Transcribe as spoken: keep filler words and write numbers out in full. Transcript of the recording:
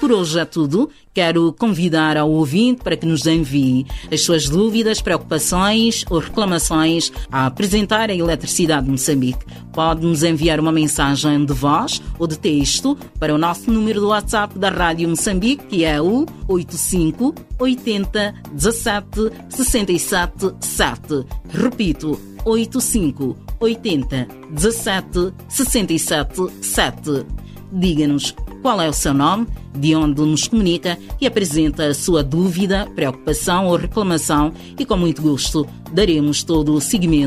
Por hoje é tudo. Quero convidar ao ouvinte para que nos envie as suas dúvidas, preocupações ou reclamações a apresentar a Eletricidade de Moçambique. Pode-nos enviar uma mensagem de voz ou de texto para o nosso número do WhatsApp da Rádio Moçambique, que é o oito cinco oitenta dezassete sessenta e sete sete. Repito, oito cinco oitenta dezassete sessenta e sete sete. Diga-nos qual é o seu nome, de onde nos comunica e apresenta a sua dúvida, preocupação ou reclamação e com muito gosto daremos todo o seguimento